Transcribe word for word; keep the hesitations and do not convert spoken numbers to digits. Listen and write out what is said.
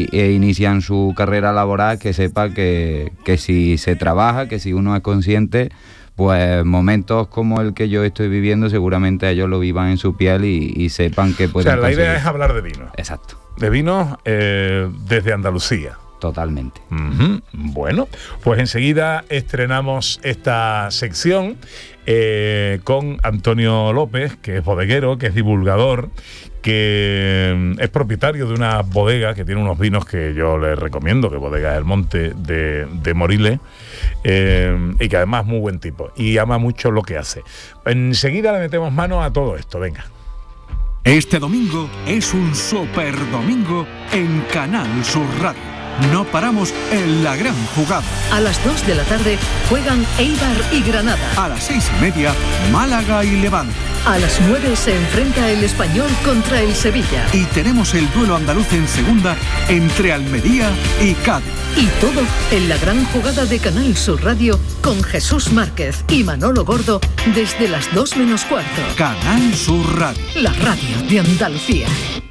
y, e inician su carrera laboral, que sepa que, que si se trabaja, que si uno es consciente, pues momentos como el que yo estoy viviendo seguramente ellos lo vivan en su piel y, y sepan que pueden. O sea, la conseguir. idea es hablar de vino. Exacto. De vinos eh, desde Andalucía. Totalmente. Uh-huh. Bueno, pues enseguida estrenamos esta sección eh, con Antonio López, que es bodeguero, que es divulgador, que es propietario de una bodega que tiene unos vinos que yo les recomiendo, que Bodega del Monte de, de Moriles, eh, y que además es muy buen tipo y ama mucho lo que hace. Enseguida le metemos mano a todo esto, venga. Este domingo es un super domingo en Canal Sur Radio. No paramos en la gran jugada. A las dos de la tarde juegan Eibar y Granada. A las seis y media, Málaga y Levante. A las nueve se enfrenta el Español contra el Sevilla. Y tenemos el duelo andaluz en segunda entre Almería y Cádiz. Y todo en la gran jugada de Canal Sur Radio con Jesús Márquez y Manolo Gordo desde las dos menos cuarto. Canal Sur Radio. La radio de Andalucía.